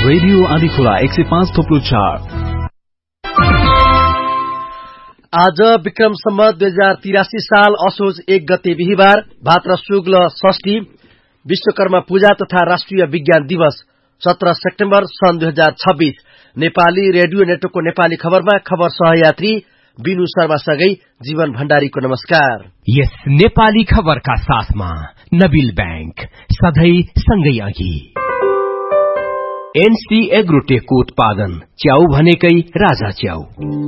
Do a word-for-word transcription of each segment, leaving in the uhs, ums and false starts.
Radio Andhikhola एक सय पाँच थोप्लो चार। आज विक्रम सम्वत दुई हजार तिरासी साल असोज एक गते बिहिबार, भाद्र शुक्ल षष्ठी, विश्वकर्मा पूजा तथा राष्ट्रिय विज्ञान दिवस सत्रह सेप्टेम्बर सन् दुई हजार छब्बीस। नेपाली रेडियो नेटवर्कको नेपाली खबरमा खबर सहयात्री बिनु शर्मासँगै जीवन भण्डारीको नमस्कार। यस नेपाली खबरका साथमा नबिल बैंक सधैँ सँगै अघि। एनसी एग्रोटेकको उत्पादन च्याउ भनेकै राजा च्याउ।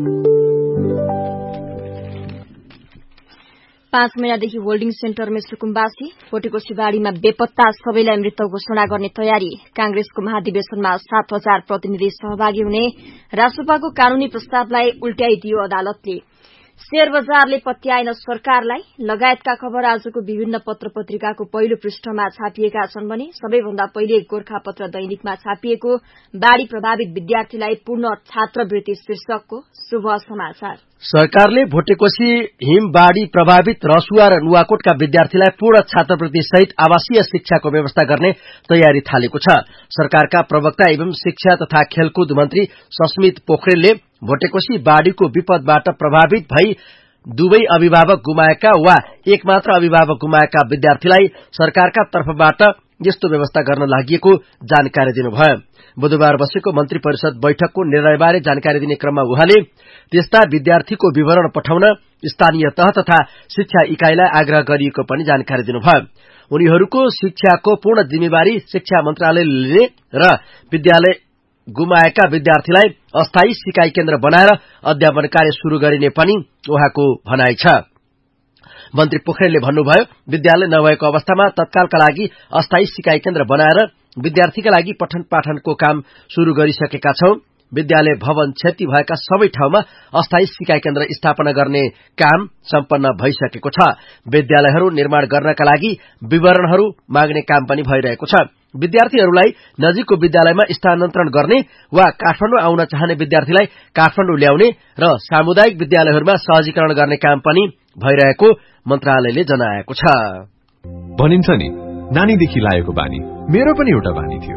पाँच महिनादेखि होल्डिङ सेन्टरमै सुकुम्बासी, भोटेकोशी बाढ़ीमा बेपत्ता, सबैलाई मृत घोषणा गर्ने तयारी। कांग्रेसको महाधिवेशनमा सात हजार प्रतिनिधि सहभागी हुने। राष्ट्रसभाको कानूनी प्रस्तावलाई उल्ट्याइदियो अदालतले। शेयर बजारले पत्याएन सरकारलाई लगायतका खबर आजको विभिन्न पत्र पत्रिकाको पहिलो पृष्ठमा छापिएका छन् भने सबैभन्दा पहिले गोरखापत्र दैनिकमा छापिएको बाढ़ी प्रभावित विद्यार्थीलाई पूर्ण छात्रवृत्ति शीर्षकको शुभ समाचार। सरकारले भोटेकोशी हिम बाढ़ी प्रभावित रसुवा र नुवाकोटका विद्यार्थीलाई पूर्ण छात्रवृत्ति सहित आवासीय शिक्षाको व्यवस्था गर्ने तयारी थालेको छ। सरकारका प्रवक्ता एवं शिक्षा तथा खेलकुद मन्त्री सस्मित पोखरेलले भोटेकोशी बाढ़ीको विपदबाट प्रभावित भई दुवै अभिभावक गुमाएका वा एकमात्र अभिभावक गुमाएका विद्यार्थीलाई सरकारका तर्फबाट यस्तो व्यवस्था गर्न लागिएको जानकारी दिनुभयो। बुधबार बसेको मन्त्री परिषद बैठकको निर्णयबारे जानकारी दिने क्रममा उहाँले त्यस्ता विद्यार्थीको विवरण पठाउन स्थानीय तह तथा शिक्षा इकाइलाई आग्रह गरिएको पनि जानकारी दिनुभयो। उनीहरूको शिक्षाको पूर्ण जिम्मेवारी शिक्षा मन्त्रालयले लिने र विद्यालय गुमाएका विद्यार्थीलाई अस्थायी सिकाइ केन्द्र बनाएर अध्यापन कार्य शुरू गरिने पनि उहाँको भनाइ छ। मन्त्री पोखरेलले भन्नुभयो, विद्यालय नभएको अवस्थामा तत्कालका लागि अस्थायी सिकाइ केन्द्र बनाएर विद्यार्थीका लागि पठन पाठनको काम शुरू गरिसकेका छौं। विद्यालय भवन क्षति भएका सबै ठाउँमा अस्थायी सिकाइ केन्द्र स्थापना गर्ने काम सम्पन्न भइसकेको छ। विद्यालयहरू निर्माण गर्नका लागि विवरणहरू माग्ने काम पनि भइरहेको छ। विद्यार्थीहरूलाई नजिकको विद्यालयमा स्थानान्तरण गर्ने वा काठमाडौँ आउन चाहने विद्यार्थीलाई काठमाडौँ ल्याउने र सामुदायिक विद्यालयहरूमा सहजीकरण गर्ने काम पनि भइरहेको मन्त्रालयले जनाएको छ। भनिन्छ नि, नानीदेखि लागेको बानी मेरो पनि एउटा बानी थियो।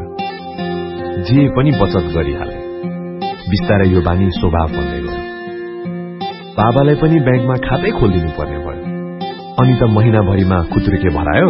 जे पनि बचत गरिहाले। बिस्तारै यो बानी स्वभाव बन्दै गयो। बाबालाई पनि ब्याङ्कमा खातै खोलिदिनु पर्ने भयो। अनि त महिनाभरिमा खुत्रुके भरायो।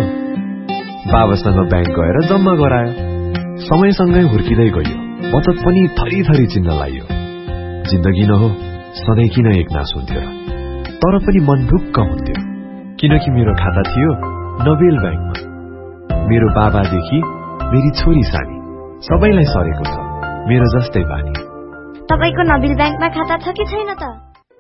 बाबासँग ब्याङ्क गएर जम्मा गरायो। समयसँगै हुर्किँदै गयो। बचत पनि थरी थरी चिन्न लाग्यो। जिन्दगी न हो, सधैँ किन एकनास हुन्थ्यो र? तर पनि मन ढुक्क हुन्थ्यो, किनकि मेरो खाता थियो नोबेल ब्याङ्कमा। मेरो बाबादेखि मेरी छोरी सानी सबैलाई सरेको छ मेरो जस्तै बानी। तपाईको नोबेल ब्याङ्कमा खाता छ कि छैन त?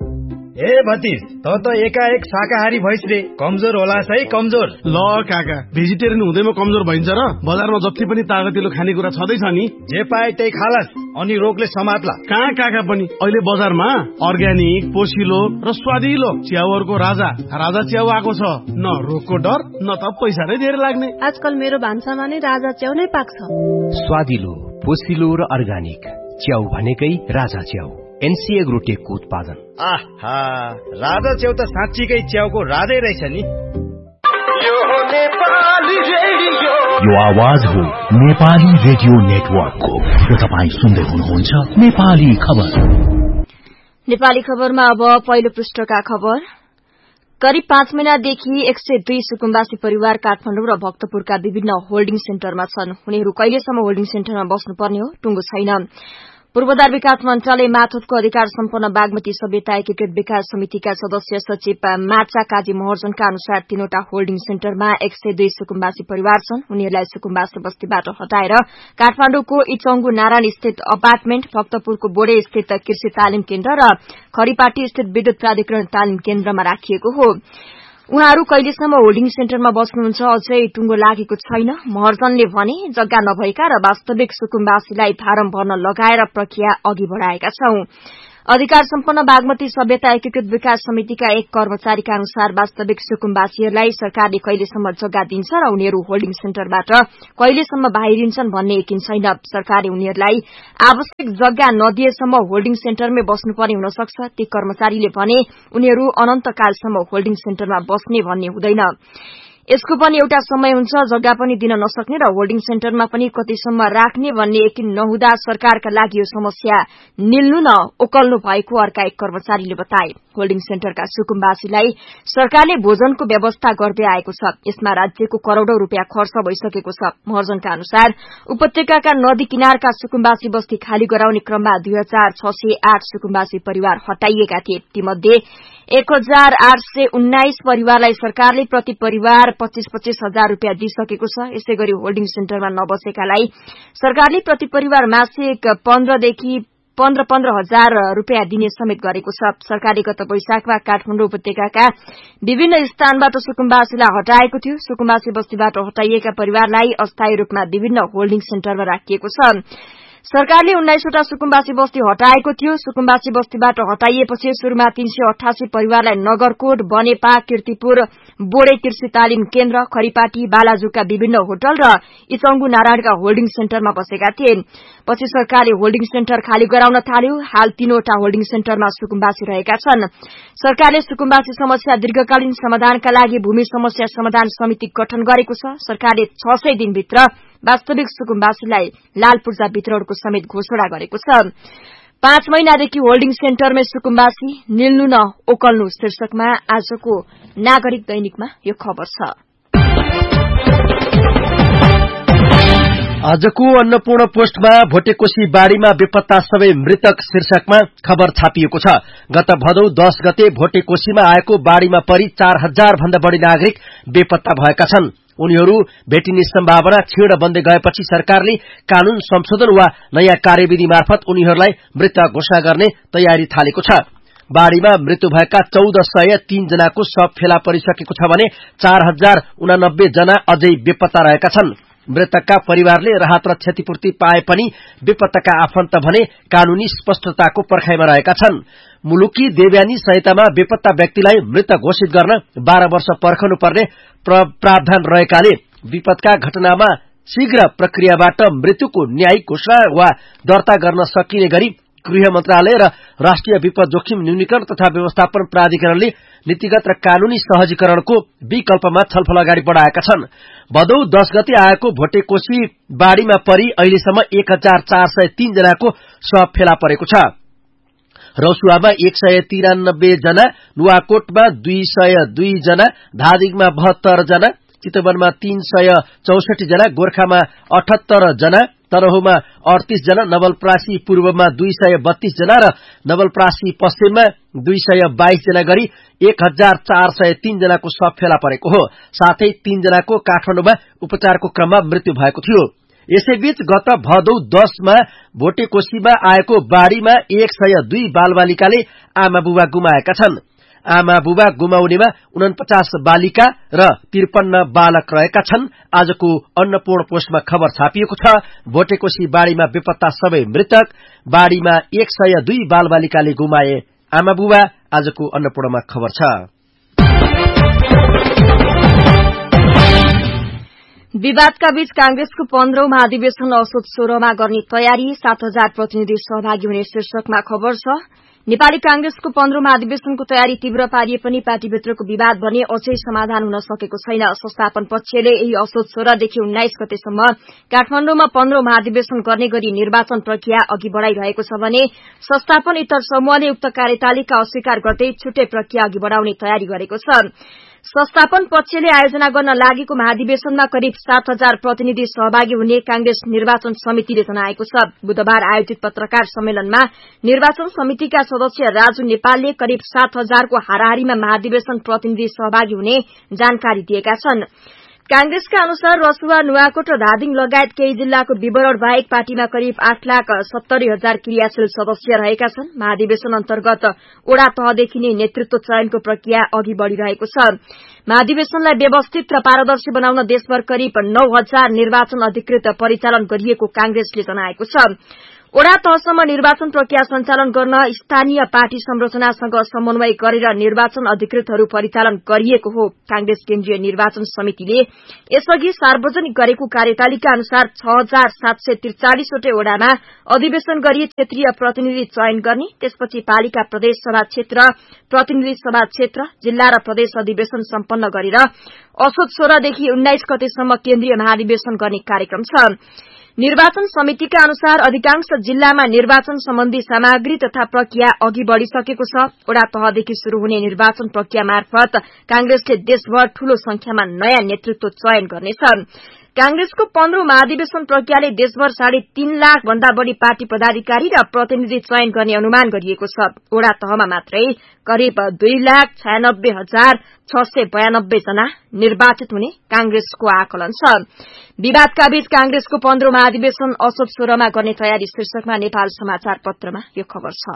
ए भतिज, त त एकाएक शाकाहारी भइस रे। कमजोर होला है, कमजोर। ल काका, भेजिटेरियन हुँदैमा कमजोर भइन्छ र? बजारमा जति पनि तागतिलो खानेकुरा छँदैछ नि, जे पाए त्यही खालास, अनि रोगले समात्ला। कहाँ काका पनि अहिले बजारमा अर्ग्यानिक, पोसिलो र स्वादिलो च्याउहरूको राजा राजा च्याउ आएको छ। न रोगको डर, न त पैसा नै धेरै लाग्ने। आजकल मेरो भान्सामा नै राजा च्याउ नै पाक्छ। स्वादिलो, पोसिलो र अर्ग्यानिक च्याउ भनेकै राजा च्याउ। एनसी एग्रोटेकको उत्पादन। आहा, राजा च्याउ त साँच्चीकै च्याउको राजै रहेछ नि। यो आवाज हो नेपाली रेडियो नेटवर्कको। र तपाईँ सुन्दै हुनुहुन्छ नेपाली खबर। नेपाली खबरमा अब पहिलो पृष्ठका खबर। करिब पाँच महिनादेखि एक सय दुई सुकुम्बासी परिवार काठमाडौँ र भक्तपुरका विभिन्न होल्डिङ सेन्टरमा छन्। उनीहरू कहिलेसम्म होल्डिङ सेन्टरमा बस्नुपर्ने हो, टुङ्गो छैन। पूर्वाधार विकास मन्त्रालय माथुतको अधिकार सम्पन्न बागमती सभ्यता एकीकृत विकास समितिका सदस्य सचिव मार्चा काजी महर्जनका अनुसार तीनवटा होल्डिङ सेन्टरमा एक सय दुई सुकुम्बासी परिवार छन्। उनीहरूलाई सुकुम्बासी बस्तीबाट हटाएर काठमाडौँको इचंगु नारायण स्थित अपार्टमेन्ट, भक्तपुरको बोडे स्थित कृषि तालिम केन्द्र र खरीपाटी स्थित विद्युत प्राधिकरण तालिम केन्द्रमा राखिएको हो। उहाँहरू कहिलेसम्म होल्डिङ सेन्टरमा बस्नुहुन्छ अझै टुङ्गो लागेको छैन। महर्जनले भने जग्गा नभएका र वास्तविक सुकुम्बासीलाई फारम भर्न लगाएर प्रक्रिया अघि बढ़ाएका छौं। अधिकार सम्पन्न बागमती सभ्यता एकीकृत विकास समितिका एक कर्मचारीका अनुसार वास्तविक सुकुम्बासीहरूलाई सरकारले कहिलेसम्म जग्गा दिन्छ र उनीहरू होल्डिङ सेन्टरबाट कहिलेसम्म बाहिरिन्छन् भन्ने यकिन छैन। सरकारले उनीहरूलाई आवश्यक जग्गा नदिएसम्म होल्डिङ सेन्टरमै बस्नुपर्ने हुन सक्छ। ती कर्मचारीले भने उनीहरू अनन्तकालसम्म होल्डिङ सेन्टरमा बस्ने भन्ने हुँदैन। यसको पनि एउटा समय हुन्छ, जग्गा पनि दिन नसक्ने र होल्डिङ सेन्टरमा पनि कतिसम्म राख्ने भन्ने यकिन नहुँदा सरकारका लागि यो समस्या निल्नु न ओकल्नु भएको अर्का एक कर्मचारीले बताए। होल्डिङ सेन्टरका सुकुम्बासीलाई सरकारले भोजनको व्यवस्था गर्दै आएको छ। यसमा राज्यको करोड़ौं रूपियाँ खर्च भइसकेको छ। महर्जनका अनुसार उपत्यकाका नदी किनारका सुकुम्बासी बस्ती खाली गराउने क्रममा दुई हजार छ सय आठ सुकुम्बासी परिवार हटाइएका थिए। तीमध्ये एक हजार आठ सय उन्नाइस परिवारलाई सरकारले प्रति परिवार पच्चीस पच्चीस हजार रूपियाँ दिइसकेको छ। यसै गरी होल्डिङ सेन्टरमा नबसेकालाई सरकारले प्रति परिवार मासिक पन्ध्रदेखि पन्ध्र पन्ध्र हजार रूपियाँ दिने समेत गरेको छ। सरकारले गत वैशाखमा काठमाडौँ उपत्यकाका विभिन्न स्थानबाट सुकुम्बासीलाई हटाएको थियो। सुकुम्बासी बस्तीबाट हटाइएका परिवारलाई अस्थायी रूपमा विभिन्न होल्डिङ सेन्टरमा राखिएको छ। सरकारले उन्नाइसवटा सुकुम्बासी बस्ती हटाएको थियो। सुकुम्बासी बस्तीबाट हटाइएपछि शुरूमा तीन सय अठासी परिवारलाई नगरकोट, बनेपा, कीर्तिपुर, बोडे कृषि तालिम केन्द्र, खरिपाटी, बालाजुका विभिन्न होटल र इचंगु नारायणका होल्डिङ सेन्टरमा बसेका थिए। पछि सरकारले होल्डिङ सेन्टर खाली गराउन थाल्यो। हाल तीनवटा होल्डिङ सेन्टरमा सुकुम्बासी रहेका छन्। सरकारले सुकुम्बासी समस्या दीर्घकालीन समाधानका लागि भूमि समस्या समाधान समिति गठन गरेको छ। सरकारले छ सय दिनभित्र वास्तविक सुकुम्बासीलाई लाल पूर्जा वितरणको समेत घोषणा गरेको छ। पाँच महिनादेखि होल्डिङ सेन्टरमै सुकुम्बासी निल्नु न ओकल्नु शीर्षकमा आजको नागरिक दैनिकमा यो खबर छ। आजको अन्नपूर्ण पोस्टमा भोटेकोशी बाढ़ीमा बेपत्ता सबै मृतक शीर्षकमा खबर छापिएको छ। गत भदौ दस गते भोटेकोशीमा आएको बाढ़ीमा परि चार हजार भन्दा बढ़ी नागरिक बेपत्ता भएका छन्। उनीहरू भेटिने सम्भावना क्षीण बन्दै गएपछि सरकारले कानून संशोधन वा नयाँ कार्यविधि मार्फत उनीहरूलाई मृत घोषणा गर्ने तयारी थालेको छ। बाढ़ीमा मृत्यु भएका चौध सय तीन जनाको शव फेला परिसकेको छ भने चार हजार उनानब्बे जना अझै बेपत्ता रहेका छन्। मृतकका परिवारले राहत र क्षतिपूर्ति पाए पनि बेपत्ताका आफन्त भने कानूनी स्पष्टताको पर्खाइमा रहेका छन्। मुलुकी देव्यानी सहायतामा बेपत्ता व्यक्तिलाई मृत घोषित गर्न बाह्र वर्ष पर्खनुपर्ने प्रावधान रहेकाले विपदका घटनामा शीघ्र प्रक्रियाबाट मृत्युको न्यायिक घोषणा वा दर्ता गर्न सकिने गरी गृह मन्त्रालय र राष्ट्रिय विपद जोखिम न्यूनीकरण तथा व्यवस्थापन प्राधिकरणले नीतिगत र कानूनी सहजीकरणको विकल्पमा छलफल अगाडि बढ़ाएका छन्। भदौ दस गते आएको भोटेकोशी बाढ़ीमा परि अहिलेसम्म एक हजार चार सय तीन जनाको शव फेला परेको छ। रसुवामा एक सय तिरानब्बे जना, नुवाकोटमा दुई सय दुई जना, धादिङमा बहत्तर जना, चितवनमा तीन सय चौसठी जना, गोर्खामा अठहत्तर जना, तनहुमा अडतीस जना, नवलप्रासी पूर्वमा दुई सय बत्तीस जना र नवलप्रासी पश्चिममा दुई सय बाइस जना गरी एक हजार चार सय तीन जनाको शव फेला परेको हो। साथै तीन जनाको काठमाडौँमा उपचारको क्रममा मृत्यु भएको थियो। यसैबीच गत भदौ दसमा भोटेकोशीमा आएको बाढ़ीमा एक सय दुई बालबालिकाले आमा बुबा गुमाएका छन्। आमा बुबा गुमाउनेमा उनपचास बालिका र त्रिपन्न बालक रहेका छन्। आजको अन्नपूर्ण पोस्टमा खबर छापिएको छ। भोटेकोशी बाढ़ीमा बेपत्ता सबै मृतक, बाढ़ीमा एक सय दुई बालबालिकाले गुमाए आमा बुबा। आजको अन्नपूर्णमा खबर छ। विवादका बीच कांग्रेसको पन्ध्रौं महाधिवेशन असोज सोह्रमा गर्ने तयारी, सात हजार प्रतिनिधि सहभागी हुने शीर्षकमा खबर छ। नेपाली कांग्रेसको पन्ध्रौं महाधिवेशनको तयारी तीव्र पारिए पनि पार्टीभित्रको विवाद भने अझै समाधान हुन सकेको छैन। संस्थापन पक्षले यही असोज सोह्रदेखि उन्नाइस गतेसम्म काठमाडौँमा पन्ध्रौं महाधिवेशन गर्ने गरी निर्वाचन प्रक्रिया अघि बढ़ाइरहेको छ भने संस्थापन इतर समूहले उक्त कार्यतालिका अस्वीकार गर्दै छुट्टै प्रक्रिया अघि बढ़ाउने तयारी गरेको छ। संस्थापन पक्षले आयोजना गर्न लागेको महाधिवेशनमा करिब सात हजार प्रतिनिधि सहभागी हुने कांग्रेस निर्वाचन समितिले जनाएको छ। बुधबार आयोजित पत्रकार सम्मेलनमा निर्वाचन समितिका सदस्य राजु नेपालले करिब सात हजारको हाराहारीमा महाधिवेशन प्रतिनिधि सहभागी हुने जानकारी दिएका छन्। कांग्रेसका अनुसार रसुवा, नुवाकोट र धादिङ लगायत केही जिल्लाको विवरण बाहेक पार्टीमा करिब आठ लाख सत्तरी हजार क्रियाशील सदस्य रहेका छन्। महाधिवेशन अन्तर्गत ओडा तहदेखि नै नेतृत्व चयनको प्रक्रिया अघि बढ़िरहेको छ। महाधिवेशनलाई व्यवस्थित र पारदर्शी बनाउन देशभर करिब नौ हजार निर्वाचन अधिकृत परिचालन गरिएको कांग्रेसले जनाएको छ। ओडा तहसम्म निर्वाचन प्रक्रिया सञ्चालन गर्न स्थानीय पार्टी संरचनासँग समन्वय गरेर निर्वाचन अधिकृतहरू परिचालन गरिएको हो। कांग्रेस केन्द्रीय निर्वाचन समितिले यसअघि सार्वजनिक गरेको कार्यतालिका अनुसार छ हजार सात सय त्रिचालिसवटै ओडामा अधिवेशन गरी क्षेत्रीय प्रतिनिधि चयन गर्ने, त्यसपछि पालिका प्रदेश सभा क्षेत्र, प्रतिनिधि सभा क्षेत्र, जिल्ला र प्रदेश अधिवेशन सम्पन्न गरेर असोज सोह्रदेखि उन्नाइस गतेसम्म केन्द्रीय महाधिवेशन गर्ने कार्यक्रम छ। निर्वाचन समितिका अनुसार अधिकांश जिल्लामा निर्वाचन सम्बन्धी सामग्री तथा प्रक्रिया अघि बढ़िसकेको छ। ओडा तहदेखि शुरू हुने निर्वाचन प्रक्रिया मार्फत कांग्रेसले देशभर ठूलो संख्यामा नयाँ नेतृत्व चयन गर्नेछ। कांग्रेसको पन्ध्रौं महाधिवेशन प्रक्रियाले देशभर साढे तीन लाख भन्दा बढ़ी पार्टी पदाधिकारी र प्रतिनिधि चयन गर्ने अनुमान गरिएको छ। ओडा तहमा मात्रै करिब दुई लाख छयानब्बे हजार छ सय बयानब्बे जना निर्वाचित हुने कांग्रेसको आकलन छ। विवादका बीच कांग्रेसको पन्ध्रौं महाधिवेशन असोज सोह्रमा गर्ने तयारी शीर्षकमा नेपाल समाचार पत्रमा यो खबर छ।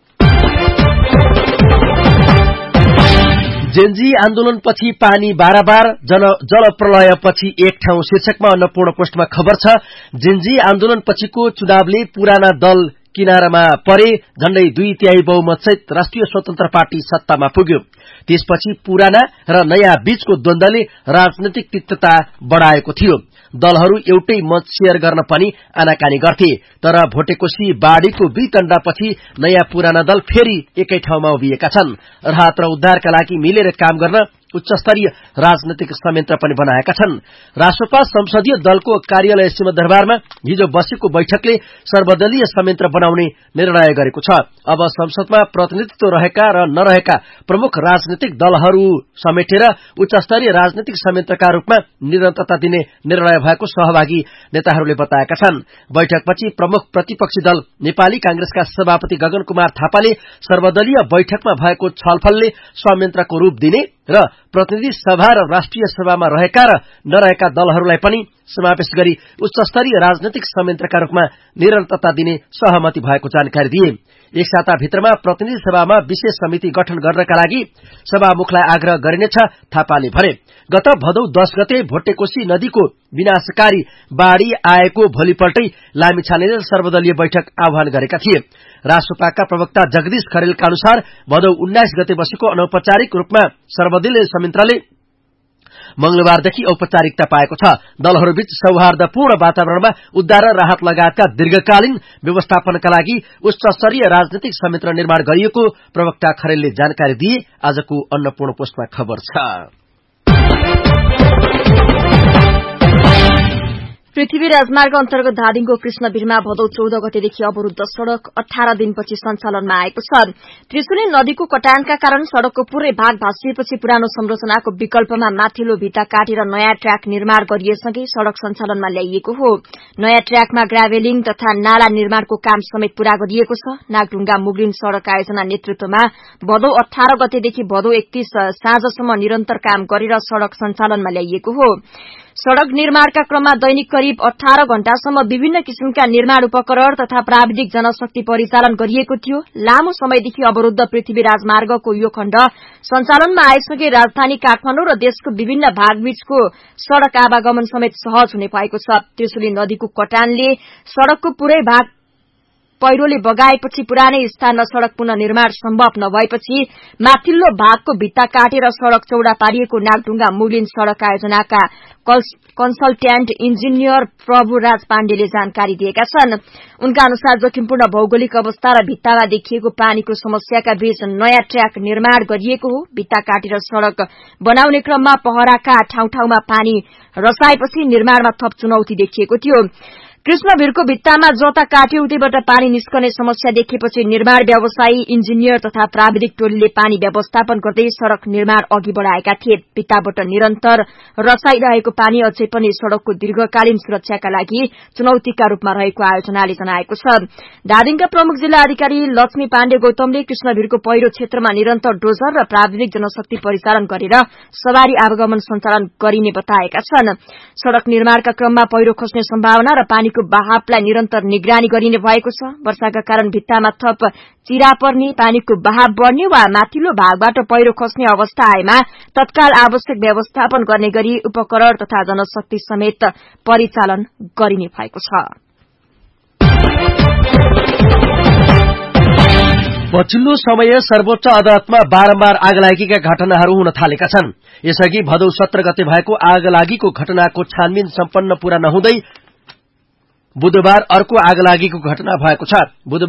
जेन्जी आन्दोलनपछि पानी बाराबार जन जल प्रलयपछि एक ठाउँ शीर्षकमा अन्नपूर्ण पोस्टमा खबर छ। जेन्जी आन्दोलनपछिको चुनावले पुराना दल किनारामा परे, झण्डै दुई तिहाई बहुमतसहित राष्ट्रिय स्वतन्त्र पार्टी सत्तामा पुग्यो। त्यसपछि पुराना र नयाँ बीचको द्वन्द्वले राजनैतिक तिक्तता बढ़ाएको थियो। दलहरू एउटै मत शेयर गर्न पनि आनाकानी गर्थे, तर भोटेकोशी बाढ़ीको वितण्डापछि नयाँ पुराना दल फेरि एकै ठाउँमा उभिएका छन्। राहत र उद्धारका लागि मिलेर काम गर्न उच्चस्तरीय राजनैतिक संयन्त्र पनि बनाएका छन्। राष्ट्रपा संसदीय दलको कार्यालय सिंहदरबारमा हिजो बसेको बैठकले सर्वदलीय संयन्त्र बनाउने निर्णय गरेको छ। अब संसदमा प्रतिनिधित्व रहेका र नरहेका प्रमुख राजनैतिक दलहरू समेटेर उच्चस्तरीय राजनैतिक संयन्त्रका रूपमा निरन्तरता दिने निर्णय भएको सहभागी नेताहरूले बताएका छन्। बैठकपछि प्रमुख प्रतिपक्षी दल नेपाली कांग्रेसका सभापति गगन कुमार थापाले सर्वदलीय बैठकमा भएको छलफलले संयन्त्रको रूप दिने र प्रतिनिधि सभा र राष्ट्रिय सभामा रहेका र नरहेका दलहरूलाई पनि समावेश गरी उच्चस्तरीय राजनैतिक संयन्त्रका रूपमा निरन्तरता दिने सहमति भएको जानकारी दिए। एक साताभित्रमा प्रतिनिधि सभामा विशेष समिति गठन गर्नका लागि सभामुखलाई आग्रह गरिनेछ थापाले भने। गत भदौ दश गते भोटेकोशी नदीको विनाशकारी बाढ़ी आएको भोलिपल्टै लामिछानेले सर्वदलीय बैठक आह्वान गरेका थिए। राष्ट्रपाका प्रवक्ता जगदीश खरेलका अनुसार भदौ उन्नाइस गते बसेको अनौपचारिक रूपमा सर्वदलीय संयन्त्रले मंगलबारदेखि औपचारिकता पाएको छ। दलहरूबीच सौहार्दपूर्ण वातावरणमा उद्धार र राहत लगायतका दीर्घकालीन व्यवस्थापनका लागि उच्चस्तरीय राजनैतिक संयन्त्र निर्माण गरिएको प्रवक्ता खरेलले जानकारी दिए। आजको अन्नपूर्ण पोस्टमा खबर छ। पृथ्वी राजमार्ग अन्तर्गत धादिङको कृष्णवीरमा भदौ चौध गतेदेखि अवरूद्ध सड़क अठार दिनपछि सञ्चालनमा आएको छ। त्रिशुली नदीको कटानका कारण सड़कको पूरै भाग भाँसिएपछि पुरानो संरचनाको विकल्पमा माथिल्लो भित्ता काटेर नयाँ ट्र्याक निर्माण गरिएसँगै सड़क सञ्चालनमा ल्याइएको हो। नयाँ ट्र्याकमा ग्राभेलिङ तथा नाला निर्माणको काम समेत पूरा गरिएको छ। नागढुङ्गा मुगलिन सड़क आयोजना नेतृत्वमा भदौ अठार गतेदेखि भदौ एकतीस साँझसम्म निरन्तर काम गरेर सड़क सञ्चालनमा ल्याइएको हो। सड़क निर्माणका क्रममा दैनिक करिब अठार घण्टासम्म विभिन्न किसिमका निर्माण उपकरण तथा प्राविधिक जनशक्ति परिचालन गरिएको थियो। लामो समयदेखि अवरूद्ध पृथ्वी राजमार्गको यो खण्ड सञ्चालनमा आएसँगै राजधानी काठमाडौँ र देशको विभिन्न भागबीचको सड़क आवागमन समेत सहज हुने भएको छ। त्रिशुली नदीको कटानले सड़कको पूरै भाग पहिरोले बगाएपछि पुरानै स्थानमा सड़क पुनः निर्माण सम्भव नभएपछि माथिल्लो भागको भित्ता काटेर सड़क चौड़ा पारिएको नागढुङ्गा मुगलिन सड़क आयोजनाका कन्सल्ट्यान्ट इन्जिनियर प्रभुराज पाण्डेले जानकारी दिएका छन्। उनका अनुसार जोखिमपूर्ण भौगोलिक अवस्था र भित्तामा देखिएको पानीको समस्याका बीच नयाँ ट्र्याक निर्माण गरिएको हो। भित्ता काटेर सड़क बनाउने क्रममा पहराका ठाउँ ठाउँमा पानी रसाएपछि निर्माणमा थप चुनौती देखिएको थियो। कृष्णवीरको भित्तामा जता काट्यो उतैबाट पानी निस्कने समस्या देखिएपछि निर्माण व्यवसायी इन्जिनियर तथा प्राविधिक टोलीले पानी व्यवस्थापन गर्दै सड़क निर्माण अघि बढ़ाएका थिए। भित्ताबाट निरन्तर रसाइरहेको पानी अझै पनि सड़कको दीर्घकालीन सुरक्षाका लागि चुनौतीका रूपमा रहेको आयोजनाले जनाएको छ। धादिङका प्रमुख जिल्ला अधिकारी लक्ष्मी पाण्डे गौतमले कृष्णवीरको पहिरो क्षेत्रमा निरन्तर डोजर र प्राविधिक जनशक्ति परिचालन गरेर सवारी आवागमन सञ्चालन गरिने बताएका छन्। सड़क निर्माणका क्रममा पहिरो खस्ने सम्भावना र पानी को बहावलाई निरन्तर निगरानी गरिने भएको छ। वर्षाका कारण भित्तामा थप चिरा पर्ने, पानीको बहाव बढ़ने वा माथिल्लो भागबाट पहिरो खस्ने अवस्था आएमा तत्काल आवश्यक व्यवस्थापन गर्ने गरी उपकरण तथा जनशक्ति समेत परिचालन गरिने भएको छ। पछिल्लो समय सर्वोच्च अदालतमा बारम्बार आगलागीका घटनाहरू हुन थालेका छन्। यसअघि भदौ सत्र गते भएको आगलागीको घटनाको छानबिन सम्पन्न पूरा नहुँदै बुधबार अर्को आगलागीको घटना भएको छ।